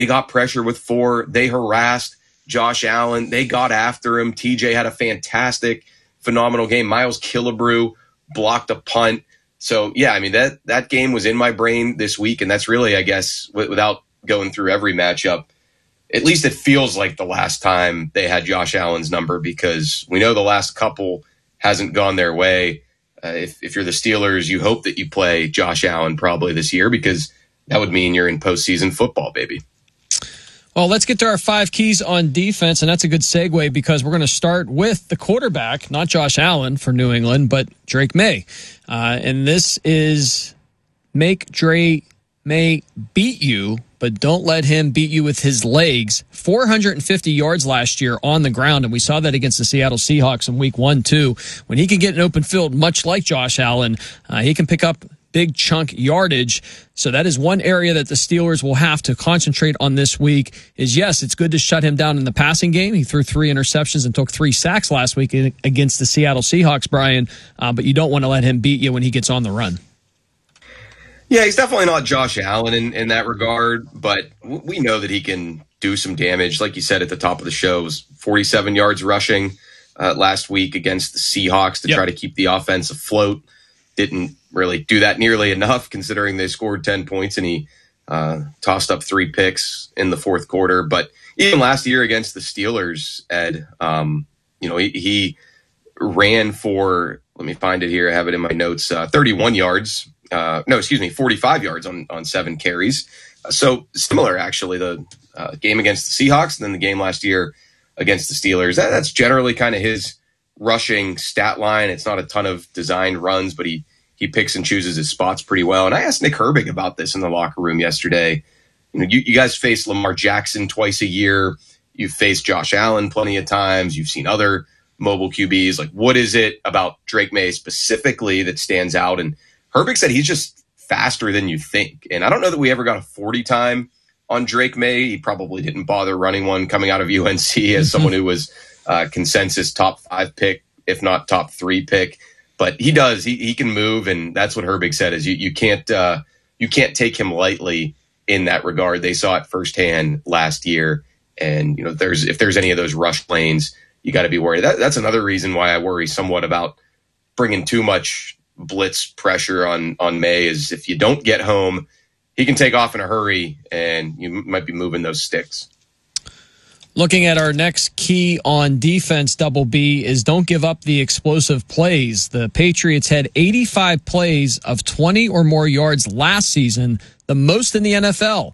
got pressure with 4. They harassed Josh Allen. They got after him. TJ had a fantastic, phenomenal game. Miles Killebrew blocked a punt. So, yeah, I mean, that game was in my brain this week, and that's really, I guess, without going through every matchup, at least it feels like the last time they had Josh Allen's number, because we know the last couple hasn't gone their way. If you're the Steelers, you hope that you play Josh Allen probably this year, because that would mean you're in postseason football, baby. Well, let's get to our 5 keys on defense, and that's a good segue because we're going to start with the quarterback, not Josh Allen for New England, but Drake May. And this is make Drake May beat you, but don't let him beat you with his legs. 450 yards last year on the ground, and we saw that against the Seattle Seahawks in week 1, 2. When he can get an open field, much like Josh Allen, he can pick up big chunk yardage. So that is one area that the Steelers will have to concentrate on this week is, yes, it's good to shut him down in the passing game. He threw 3 interceptions and took 3 sacks last week against the Seattle Seahawks, Brian, but you don't want to let him beat you when he gets on the run. Yeah, he's definitely not Josh Allen in that regard, but we know that he can do some damage. Like you said at the top of the show, it was 47 yards rushing last week against the Seahawks to try to keep the offense afloat. Didn't really do that nearly enough considering they scored 10 points, and he tossed up 3 picks in the fourth quarter. But even last year against the Steelers, Ed, he ran for, let me find it here, I have it in my notes, 31 yards. 45 yards on 7 carries. So similar, actually, the game against the Seahawks and then the game last year against the Steelers. That's generally kind of his rushing stat line. It's not a ton of designed runs, but he picks and chooses his spots pretty well. And I asked Nick Herbig about this in the locker room yesterday. You guys face Lamar Jackson twice a year. You've faced Josh Allen plenty of times. You've seen other mobile QBs. Like, what is it about Drake May specifically that stands out? And Herbig said he's just faster than you think. And I don't know that we ever got a 40 time on Drake May. He probably didn't bother running one coming out of UNC as someone who was consensus top 5 pick, if not top 3 pick. But he does. He can move, and that's what Herbig said is you can't take him lightly in that regard. They saw it firsthand last year. And if there's any of those rush lanes, you got to be worried. That's another reason why I worry somewhat about bringing too much blitz pressure on May is if you don't get home, he can take off in a hurry and you might be moving those sticks. Looking at our next key on defense, Double B, is don't give up the explosive plays. The Patriots had 85 plays of 20 or more yards last season, the most in the NFL.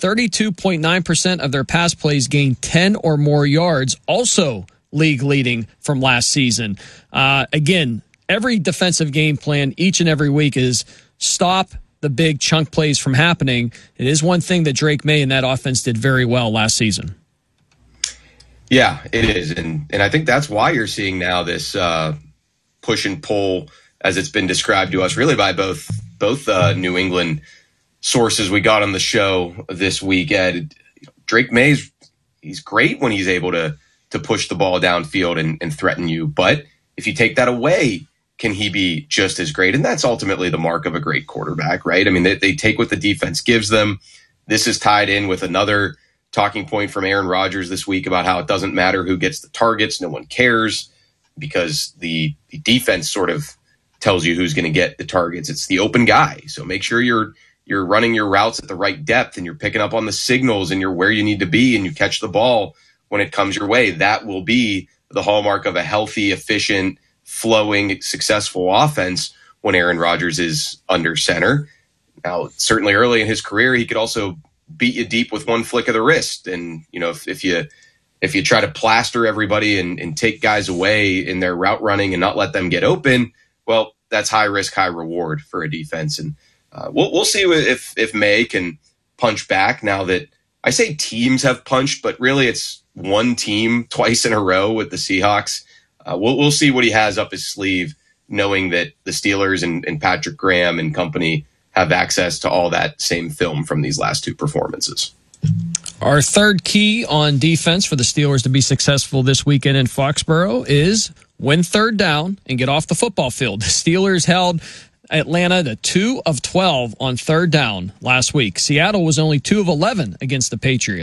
32.9% of their pass plays gained 10 or more yards, also league leading from last season. Again, every defensive game plan each and every week is stop the big chunk plays from happening. It is one thing that Drake May and that offense did very well last season. Yeah, it is. And I think that's why you're seeing now this push and pull, as it's been described to us, really by both New England sources we got on the show this week. Drake May's he's great when he's able to push the ball downfield and threaten you. But if you take that away, can he be just as great? And that's ultimately the mark of a great quarterback, right? I mean, they take what the defense gives them. This is tied in with another talking point from Aaron Rodgers this week about how it doesn't matter who gets the targets. No one cares because the defense sort of tells you who's going to get the targets. It's the open guy. So make sure you're running your routes at the right depth and you're picking up on the signals and you're where you need to be and you catch the ball when it comes your way. That will be the hallmark of a healthy, efficient, flowing, successful offense when Aaron Rodgers is under center. Now, certainly early in his career, he could also beat you deep with one flick of the wrist. And, if you try to plaster everybody and take guys away in their route running and not let them get open, well, that's high risk, high reward for a defense. And we'll see if May can punch back now that I say teams have punched, but really it's one team twice in a row with the Seahawks. We'll see what he has up his sleeve, knowing that the Steelers and Patrick Graham and company have access to all that same film from these last 2 performances. Our third key on defense for the Steelers to be successful this weekend in Foxborough is win third down and get off the football field. The Steelers held Atlanta to 2 of 12 on third down last week. Seattle was only 2 of 11 against the Patriots.